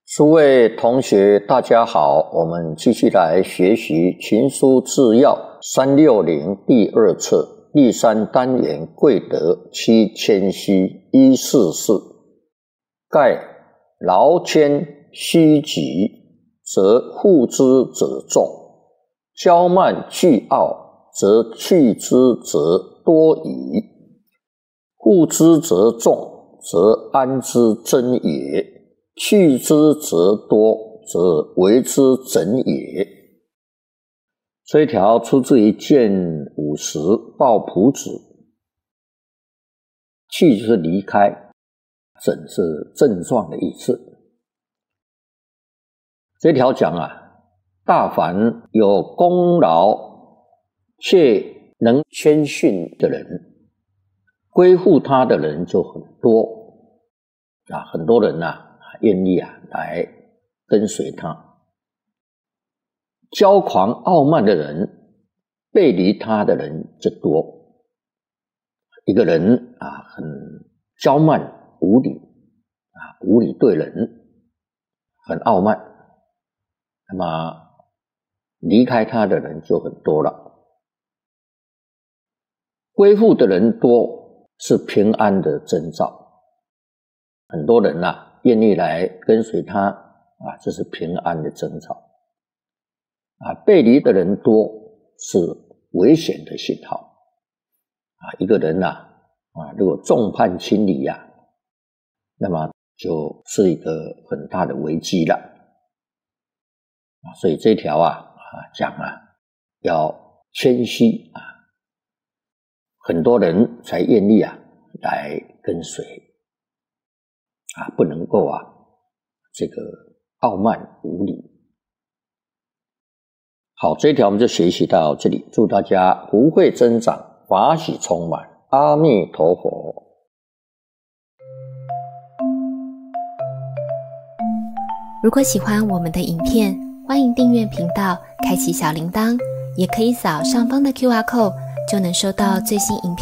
诸位同学大家好，我们继续来学习群书治要360第二册第3单元贵德7谦虚144。盖劳谦虚己，则护之者众；骄慢倨傲，则去之则多矣。护之则众，则安之真也；去之则多，则为之整也。这一条出自于建50抱朴子。去就是离开，整是症状的意思。这条讲大凡有功劳却能谦逊的人，归附他的人就很多很多人愿意来跟随他。骄狂傲慢的人，背离他的人就多。一个人很骄慢无礼无礼对人，很傲慢，那么离开他的人就很多了。归附的人多是平安的征兆，很多人愿意来跟随他这是平安的征兆。背离的人多是危险的信号。一个人如果众叛亲离那么就是一个很大的危机了。所以这条讲要谦虚很多人才愿意来跟随不能够这个傲慢无礼。好，这一条我们就学习到这里，祝大家福慧增长，法喜充满，阿弥陀佛。 如果喜欢我们的影片，欢迎订阅频道，开启小铃铛，也可以扫上方的 QR code，就能收到最新影片。